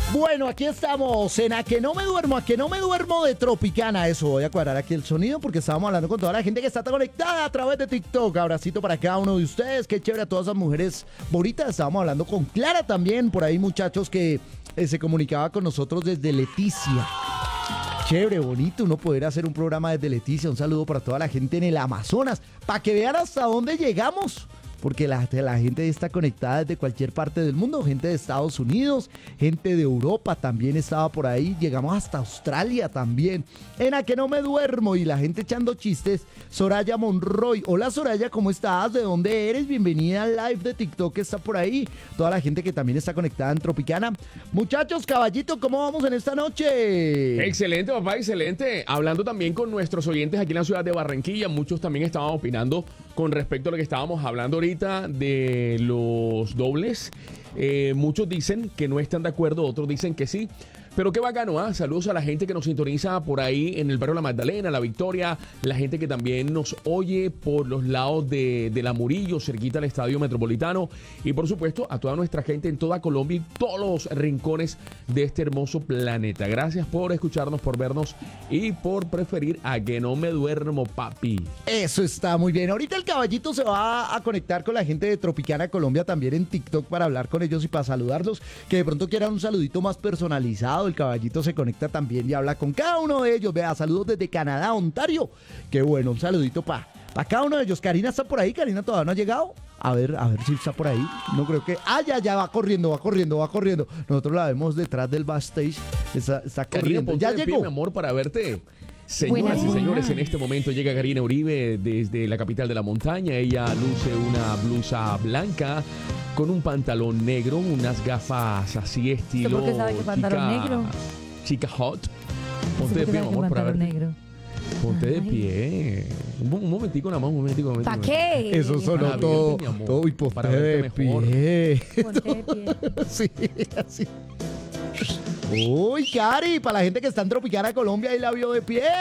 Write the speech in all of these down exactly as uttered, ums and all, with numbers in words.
Bueno, aquí estamos en A Que No Me Duermo, A Que No Me Duermo de Tropicana. Eso, voy a cuadrar aquí el sonido porque estábamos hablando con toda la gente que está conectada a través de TikTok. Abracito para cada uno de ustedes, qué chévere a todas esas mujeres bonitas. Estábamos hablando con Clara también, por ahí muchachos que eh, se comunicaba con nosotros desde Leticia. Chévere, bonito uno poder hacer un programa desde Leticia. Un saludo para toda la gente en el Amazonas, para que vean hasta dónde llegamos. Porque la, la gente está conectada desde cualquier parte del mundo, gente de Estados Unidos, gente de Europa también estaba por ahí, llegamos hasta Australia también. En A Que No Me Duermo y la gente echando chistes, Soraya Monroy. Hola Soraya, ¿cómo estás? ¿De dónde eres? Bienvenida al live de TikTok que está por ahí. Toda la gente que también está conectada en Tropicana. Muchachos, caballito, ¿cómo vamos en esta noche? Excelente, papá, excelente. Hablando también con nuestros oyentes aquí en la ciudad de Barranquilla, muchos también estaban opinando con respecto a lo que estábamos hablando ahorita de los dobles. Eh, muchos dicen que no están de acuerdo, otros dicen que sí. Pero qué bacano, ¿ah? Saludos a la gente que nos sintoniza por ahí en el barrio La Magdalena, La Victoria, la gente que también nos oye por los lados de, de La Murillo, cerquita al Estadio Metropolitano, y por supuesto a toda nuestra gente en toda Colombia y todos los rincones de este hermoso planeta. Gracias por escucharnos, por vernos y por preferir A Que No Me Duermo, papi. Eso está muy bien. Ahorita el caballito se va a conectar con la gente de Tropicana Colombia también en TikTok para hablar con ellos y para saludarlos, que de pronto quieran un saludito más personalizado. El caballito se conecta también y habla con cada uno de ellos. Vea, saludos desde Canadá, Ontario. Qué bueno, un saludito para pa cada uno de ellos. Karina está por ahí, Karina todavía no ha llegado. A ver, a ver si está por ahí. No creo que... Ah, ya, ya, va corriendo, va corriendo, va corriendo. Nosotros la vemos detrás del backstage. Está, está corriendo. Karina, ya llegó. Pie, mi amor, para verte. Señoras Buenas, y señores, buenas. en este momento llega Karina Uribe desde la capital de la montaña. Ella luce una blusa blanca con un pantalón negro, unas gafas así estilo por qué sabe que pantalón chica, negro? chica hot. Ponte ¿Por de qué pie, mi sabe que amor, para pantalón verte. negro? Ponte de Ay. pie. Un, un momentico nada más, un momentico. Un momentico ¿Para qué? Eso sonó Para todo, verte, mi amor, todo y ponte para verte de mejor. pie. Ponte de pie. Sí, así. Uy, Cari, para la gente que está en Tropicana Colombia y la vio de pie.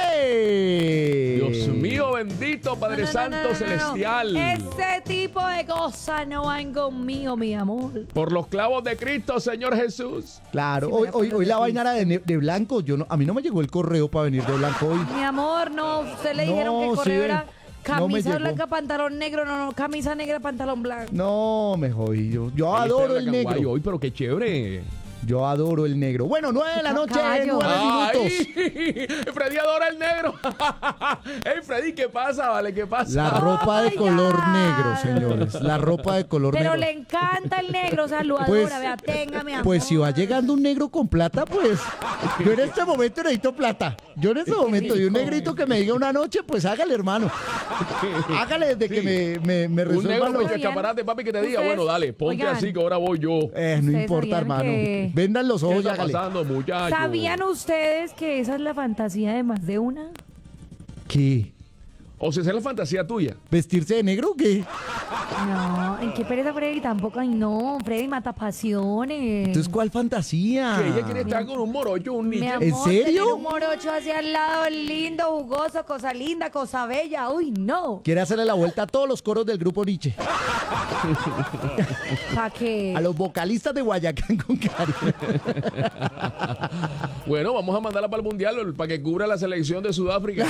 Dios mío, bendito Padre No, no, Santo no, no, no, no. Celestial. Ese tipo de cosas no van conmigo, mi amor. Por los clavos de Cristo, Señor Jesús. Claro, Sí, hoy, me hoy, acuerdo hoy la de vaina era de, ne- de blanco. Yo no, a mí no me llegó el correo para venir de blanco hoy. Mi amor, no, usted le No, dijeron que sí, correo ve. era No me camisa llegó. blanca, pantalón negro, no, no, camisa negra, pantalón blanco. No, me jodí. Yo, yo Ahí adoro está el Caguayo negro. hoy, pero qué chévere. Yo adoro el negro. Bueno, nueve de la noche, Caballo. nueve minutos. ¡Ay! Freddy adora el negro. ¡Ey, Freddy, qué pasa, vale! ¿Qué pasa? La ropa de Ay, color ya. negro, señores. La ropa de color Pero negro. le encanta el negro, o sea, lo Pues- adora, vea, tenga, mi amor. Pues si va llegando un negro con plata, pues yo en este momento necesito plata. Yo en este momento, y un negrito que me diga una noche, pues hágale, hermano. Hágale desde que Sí. me, me, me Un resuelva negro lo- con Oigan, escaparate, papi, que te diga, ustedes- bueno, dale, ponte oigan. así que ahora voy yo. Eh, no Ustedes importa, sabían hermano. que- Vendan los ¿Qué ojos y está hágale. pasando, muchachos? ¿Sabían ustedes que esa es la fantasía de más de una? ¿Qué? O sea, esa es la fantasía tuya. ¿Vestirse de negro o qué? No, ¿en qué pereza Freddy? Tampoco, ay no, Freddy mata pasiones. Entonces, ¿cuál fantasía? Que ella quiere estar con un morocho, un Mi niño. amor, ¿En serio? tener un morocho hacia el lado, lindo, jugoso, cosa linda, cosa bella. Uy, no. Quiere hacerle la vuelta a todos los coros del grupo Nietzsche. ¿Para qué? A los vocalistas de Guayacán con Cari. Bueno, vamos a mandarla para el Mundial para que cubra la selección de Sudáfrica.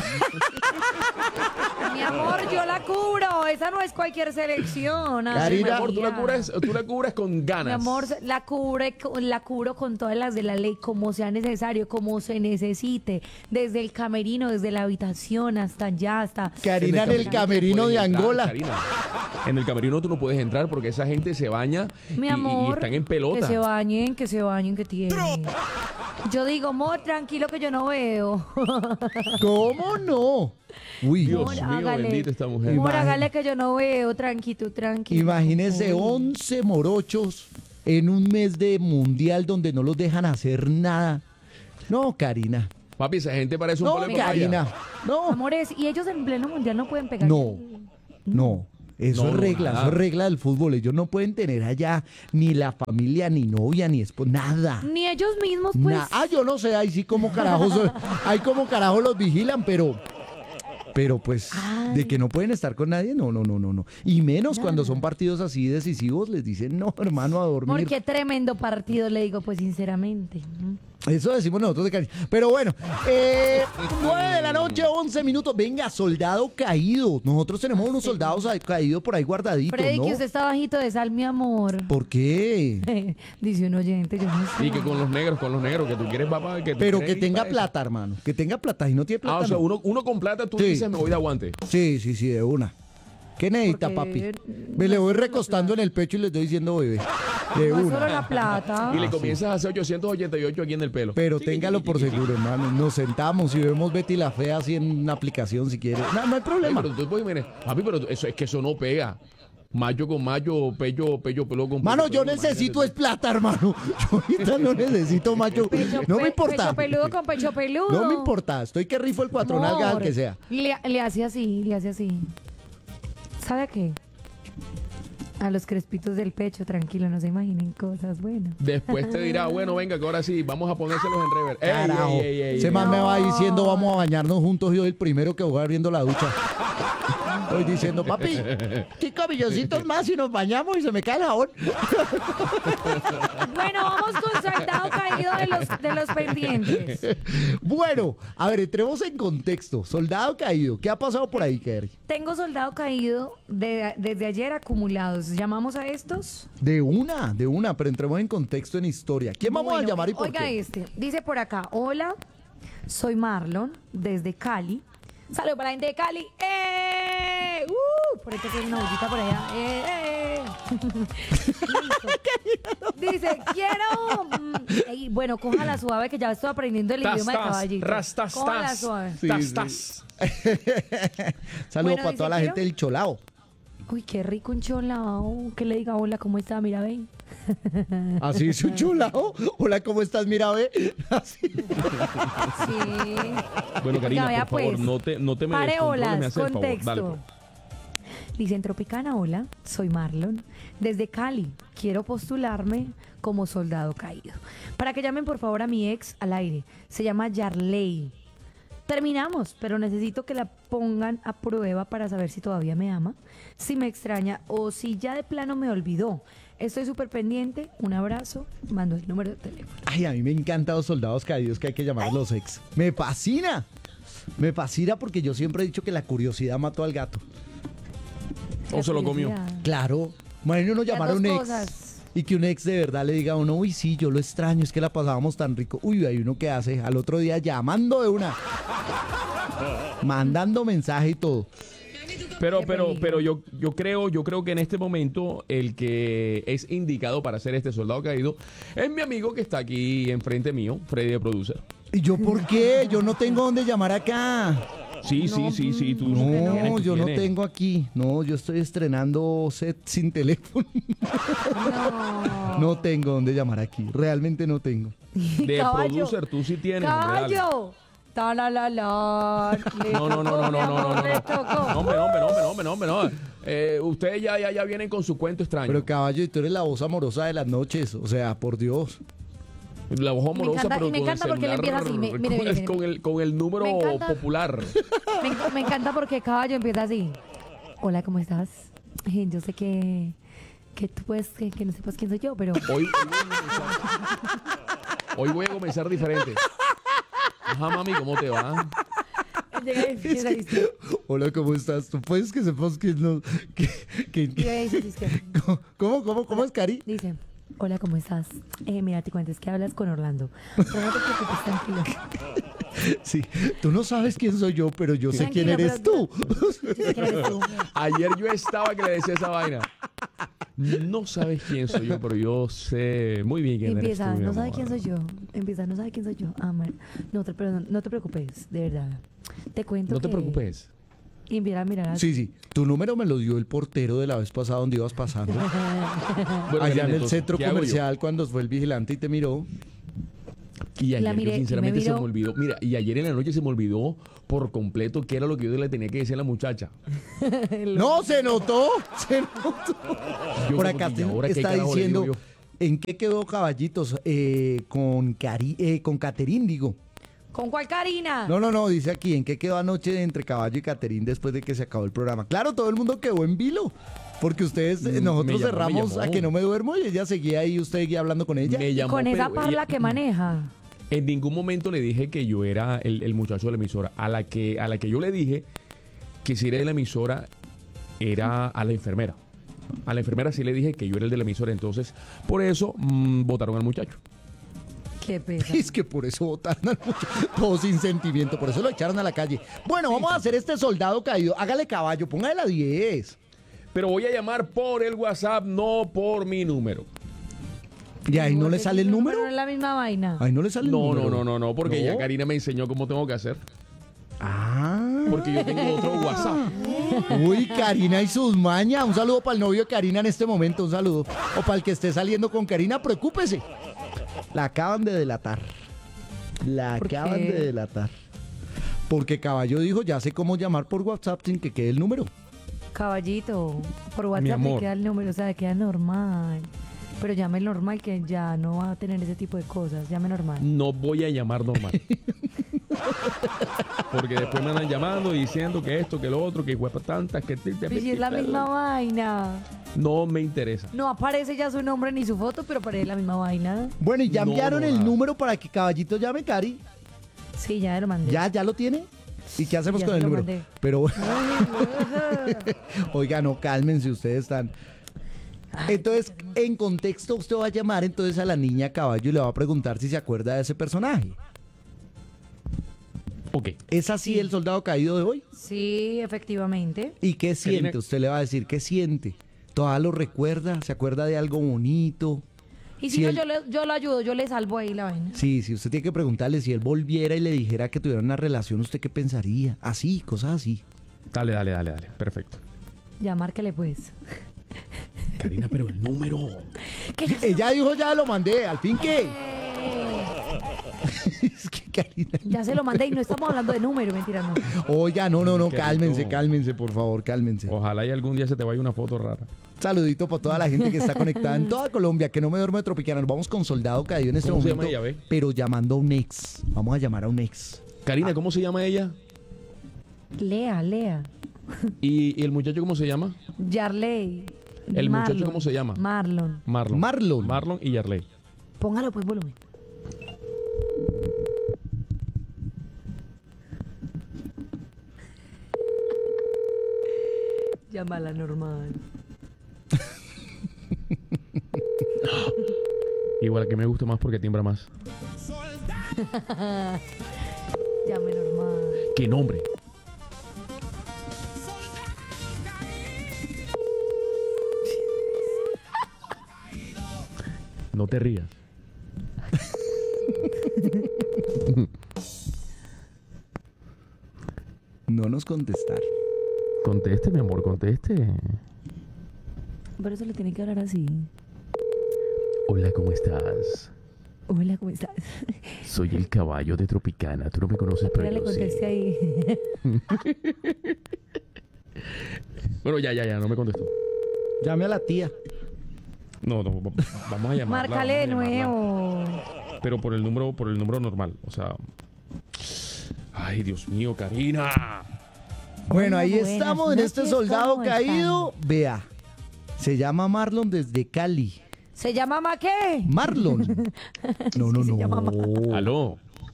Mi amor, yo la cubro. Esa no es cualquier selección. Ay, Karina. Mi amor, tú la María. cubres, tú la cubres con ganas. Mi amor, la cubre, la cubro con todas las de la ley, como sea necesario, como se necesite, desde el camerino, desde la habitación, hasta allá, hasta... Karina en el camerino de puedes entrar, Angola. Karina. En el camerino tú no puedes entrar porque esa gente se baña Mi y- y, amor, están en que pelota. se bañen, que se bañen, que tienen. Yo digo, amor, tranquilo que yo no veo. ¿Cómo no? Uy, Dios Amor, mío, bendita esta mujer. Amor, Imagina- hágale que yo no veo, tranquilo, tranquilo. imagínese Uy. once morochos en un mes de mundial donde no los dejan hacer nada. No, Karina. Papi, esa gente parece un No, polo de papaya. Karina. No, Amores, y ellos en pleno mundial no pueden pegar. no, no. Eso No, es no, regla, nada. eso es regla del fútbol. Ellos no pueden tener allá ni la familia, ni novia, ni esposa, nada. Ni ellos mismos, pues. Na- ah, yo no sé, ahí sí como carajos, ahí como carajos los vigilan, pero Pero pues, Ay. de que no pueden estar con nadie, no, no, no, no, no. Y menos Nada. cuando son partidos así decisivos, les dicen, no, hermano, a dormir. Porque qué tremendo partido, le digo, pues sinceramente. Eso decimos nosotros de cariño. Pero bueno, eh, nueve de la noche, once minutos. Venga, soldado caído. Nosotros tenemos unos soldados ahí- caídos por ahí guardaditos, Freddy, ¿no? que usted está bajito de sal, mi amor. ¿Por qué? Dice un oyente, yo no sé. Y que con los negros, con los negros, que tú quieres papá, que tú Pero que quieres tenga para eso. plata, hermano. Que tenga plata. Y no tiene Ah, plata. o sea, no. uno, uno con plata tú Sí. dices me voy de aguante. Sí, sí, sí, de una. ¿Qué necesita, Porque papi? Me le voy recostando en el pecho y le estoy diciendo bebé. De No es solo una. la plata. Y le comienzas a hacer ochocientos ochenta y ocho aquí en el pelo. Pero téngalo por seguro, hermano. Nos sentamos y vemos Betty la Fea así en una aplicación si quiere. No, no hay Ay, problema. pero tú puedes, mire, papi, pero eso es que eso no pega. Mayo con mayo, pello, pello, pelo con Mano, pello, yo pello, necesito es imagínate plata, hermano. Yo ahorita no necesito macho. Pecho No pe- me importa. Pecho peludo con pecho peludo. No me importa. Estoy que rifo el cuatro nalgas al Amor. que sea. Le, le hace así, le hace así. ¿Sabe a qué? A los crespitos del pecho, tranquilo, no se imaginen cosas buenas. tú. Después te dirá, bueno, venga, que ahora sí, vamos a ponérselos en rever. Ey, Carajo. ey, ey, ey, Ese ey. man me va No. diciendo vamos a bañarnos juntos y hoy el primero que voy abriendo la ducha. Estoy diciendo, papi, cinco milloncitos más y nos bañamos y se me cae el jabón. Bueno, vamos con soldado caído de los, de los pendientes. Bueno, a ver, entremos en contexto. Soldado caído. ¿Qué ha pasado por ahí, Kerry? Tengo soldado caído de- desde ayer acumulados. ¿Llamamos a estos? De una, de una, pero entremos en contexto, en historia. ¿Quién vamos a Bueno, llamar y por oiga qué? este, dice por acá, hola, soy Marlon, desde Cali. Saludos para la gente de Cali. ¡Eh! ¡Uh! Por esto que hay una bullita por allá. ¡Eh! eh! Listo. Dice, quiero... mm, ey, bueno, cójala suave que ya estoy aprendiendo el Tas, idioma de tas, caballito. rastas, Cójala tas. suave. Sí, Tas, sí. tas. Saludos Bueno, para dice, toda la quiero- gente del Cholao. Uy, qué rico un cholao. Que le diga, hola, ¿cómo está? Mira, ven. Así es un Cholao. Hola, ¿cómo estás? Mira, ve. Así. Sí. Bueno, Karina, Oiga, vea, por favor, pues, no te, no te me Pare descontroles, olas, me haces el favor. Dale, contexto. pues. Dice en Tropicana, hola, soy Marlon, desde Cali. Quiero postularme como soldado caído. Para que llamen por favor a mi ex al aire. Se llama Yarley. Terminamos, pero necesito que la pongan a prueba para saber si todavía me ama, si me extraña o si ya de plano me olvidó. Estoy súper pendiente. Un abrazo. Mando el número de teléfono. Ay, a mí me encantan los soldados caídos que hay que llamar a los ex. Me fascina. Me fascina porque yo siempre he dicho que la curiosidad mató al gato. O se lo comió. Curiosidad. Claro. Imagínate uno Las llamar a dos un ex cosas. y que un ex de verdad le diga a uno, uy, sí, yo lo extraño, es que la pasábamos tan rico. Uy, hay uno que hace al otro día llamando de una. Mandando mensaje y todo. Pero, Qué pero, peligro. pero yo, yo creo, yo creo que en este momento el que es indicado para ser este soldado caído es mi amigo que está aquí enfrente mío, Freddy de Producer. ¿Y yo por qué? Yo no tengo dónde llamar acá. Sí, sí, sí, sí, tú No, tienes, tú yo no tienes. tengo aquí. No, yo estoy estrenando set sin teléfono. No. No tengo dónde llamar aquí. Realmente no tengo. De Caballo. Producer, tú sí tienes. hombre, dale. ¡Caballo! Ta la la la. Le No, no, no, no, tocó, mi no, no, no, amor, no. le tocó. No, hombre, no, hombre, no, hombre, no, hombre, no, hombre, no. Eh, ustedes ya, ya, ya vienen con su cuento extraño. Pero caballo, y tú eres la voz amorosa de las noches. O sea, por Dios. La voz amorosa, encanta- pero y me con el encanta porque él celular, empieza así, me- con, mire, mire, el, mire. con el, con el número Me encanta. popular. Me, enc- me encanta porque caballo empieza así. Hola, ¿cómo estás? Eh, Yo sé que, que tú puedes, que, que no sepas quién soy yo, pero Hoy, hoy, voy a comenzar, hoy voy a comenzar diferente. Ajá, mami, ¿cómo te va? llega y empieza a decir, Hola, ¿cómo estás? ¿Tú puedes que sepas que no... Que, que- y dice, dice, ¿Cómo, cómo, cómo es, Cari? dice, hola, ¿cómo estás? Eh, mira, te cuento, es que hablas con Orlando. Pero no te preocupes, tranquilo. Sí, tú no sabes quién soy yo, pero yo sé quién Tranquilo, eres pero- tú. Yo sé quién eres tú. Ayer yo estaba que le decía esa vaina. No sabes quién soy yo, pero yo sé muy bien quién Empieza, eres tú, mi no sabe amor. quién soy yo. Empieza, no sabe quién soy yo. Ah, man. No, te, pero no, no te preocupes, de verdad. Te cuento No te que- preocupes. Y empieza a mirar así. Sí, sí. Tu número me lo dio el portero de la vez pasada donde ibas pasando. Bueno, Allá Karina, en el entonces, centro ¿qué hago yo? comercial cuando fue el vigilante y te miró. Y ayer La miré yo y sinceramente me se me miró. olvidó. Mira, y ayer en la noche se me olvidó por completo qué era lo que yo le tenía que decir a la muchacha. No, se notó. Se notó. Yo Por como acá que, ¿y te- ahora qué está carajo le diciendo, digo yo? ¿en qué quedó Caballitos? Eh, con Cari, eh, con Caterín, digo. ¿Con cuál Karina? No, no, no, dice aquí, ¿en qué quedó anoche entre Caballo y Caterín después de que se acabó el programa? Claro, todo el mundo quedó en vilo, porque ustedes, eh, Mm, nosotros me llamó, me cerramos llamó. a que no me duermo y ella seguía ahí, usted seguía hablando con ella. Me Y llamó, con esa pero parla ella- que maneja. En ningún momento le dije que yo era el, el muchacho de la emisora. A la que a la que yo le dije que si era de la emisora era a la enfermera. A la enfermera sí le dije que yo era el de la emisora. Entonces, por eso mm, votaron al muchacho. Qué pesa. Es que por eso votaron al muchacho, todo sin sentimiento, por eso lo echaron a la calle. Bueno, vamos a hacer este soldado caído. Hágale caballo, póngale la diez. Pero voy a llamar por el WhatsApp, no por mi número. ¿Y ahí no le Porque sale el si número? No es la misma vaina. Ahí no le sale el No, número. no, no, no, no, porque ¿No? ya Karina me enseñó cómo tengo que hacer. Ah. Porque yo tengo otro WhatsApp. Uy, Karina y sus mañas. Un saludo para el novio de Karina en este momento, un saludo. O para el que esté saliendo con Karina, preocúpese. La acaban de delatar. La ¿Por acaban qué? de delatar. Porque Caballo dijo, ya sé cómo llamar por WhatsApp sin que quede el número. Caballito, por Mi WhatsApp le amor. queda el número, o sea, le queda normal. Pero llame normal que ya no va a tener ese tipo de cosas. Llame normal. No voy a llamar normal. Porque después me andan llamando y diciendo que esto, que lo otro, que huepa tantas, que... Pues si es la misma vaina. No me interesa. No aparece ya su nombre ni su foto, pero aparece la misma vaina. Bueno, y ya No, enviaron no, el nada. número para que Caballito llame, Cari. Sí, ya lo mandé. ¿Ya, ya lo tiene? ¿Y qué hacemos Ya con se el lo número? mandé. Pero, Ay, oiga, no, cálmense, ustedes están... Entonces, en contexto, usted va a llamar entonces a la niña Caballo y le va a preguntar si se acuerda de ese personaje. Ok. ¿Es así Sí. el soldado caído de hoy? sí, efectivamente. ¿Y qué siente? Karina- Usted le va a decir, ¿qué siente? ¿Todavía lo recuerda? ¿Se acuerda de algo bonito? Y si Si no, él- yo, le, yo lo ayudo, yo le salvo ahí la vaina. Sí, si usted tiene que preguntarle si él volviera y le dijera que tuvieran una relación, ¿usted qué pensaría? Así, cosas así. Dale, dale, dale, dale. Perfecto. Ya, márquele pues. Karina, pero el número. Que yo- Ella dijo, ya lo mandé, al fin que... es que Karina... Ya se lo mandé y no estamos hablando de número, mentira, no. Oiga, no, no, no, Qué cálmense, rico. cálmense, por favor, cálmense. Ojalá y algún día se te vaya una foto rara. Saludito para toda la gente que está conectada en toda Colombia, que no me duerme de Tropicana. Nos vamos con Soldado Caído en este ¿Cómo se momento, llama ella, ve? pero llamando a un ex. Vamos a llamar a un ex. Karina, ¿cómo se llama ella? Lea, Lea. ¿Y, y el muchacho cómo se llama? Yarley. ¿El muchacho Marlon. cómo se llama? Marlon. Marlon. Marlon. Marlon y Yarley. Póngalo pues volumen. Llámala normal. Igual que me gusta más porque tiembla más. Llame normal. ¿Qué nombre? No te rías. No nos contestar. Conteste, mi amor, conteste. Por eso le tiene que hablar así. Hola, ¿cómo estás? Hola, ¿cómo estás? Soy el caballo de Tropicana. Tú no me conoces, pero Espera, le yo sí. contesté ahí. Bueno, ya, ya, ya, no me contestó. Llame a la tía. No, no, va- vamos a llamarla. Márcale de vamos a llamarla. nuevo. Pero por el número, por el número normal. O sea. Ay, Dios mío, Karina. Bueno, Hola, ahí buenas estamos en este noches, soldado ¿cómo caído. Vea, se llama Marlon desde Cali. ¿Se llama Ma qué? Marlon. No, no, Sí, se llama Ma- no. Aló.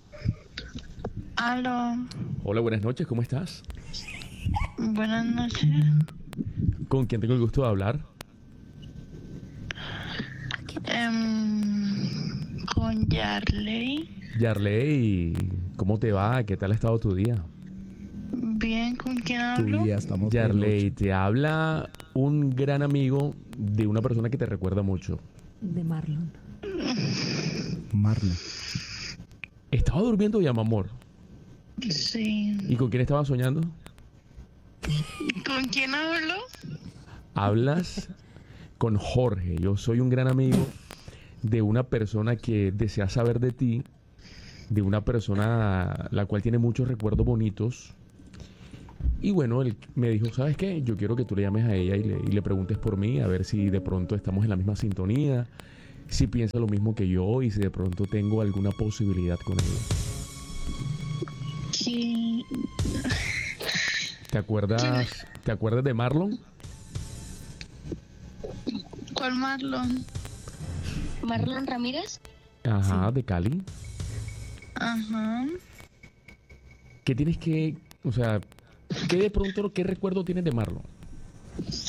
Aló, Hola, buenas noches, ¿cómo estás? buenas noches. ¿Con quién tengo el gusto de hablar? Em, con Yarley. Yarley, ¿cómo te va? ¿Qué tal ha estado tu día? Bien, ¿con quién Tu hablo? día estamos de Yarley, noche. te habla un gran amigo de una persona que te recuerda mucho. De Marlon. Marlon. ¿Estaba durmiendo ya, mi amor? Sí. ¿Y con quién estaba soñando? ¿Con quién hablo? Hablas con Jorge. Yo soy un gran amigo de una persona que desea saber de ti, de una persona la cual tiene muchos recuerdos bonitos. Y bueno, él me dijo, ¿sabes qué? Yo quiero que tú le llames a ella y le, y le preguntes por mí, a ver si de pronto estamos en la misma sintonía, si piensa lo mismo que yo y si de pronto tengo alguna posibilidad con ella. ¿Te acuerdas, ¿te acuerdas de Marlon? ¿Cuál Marlon? Marlon Ramírez. Ajá, Sí. de Cali. Ajá. ¿Qué tienes que, o sea, qué de pronto, qué recuerdo tienes de Marlon?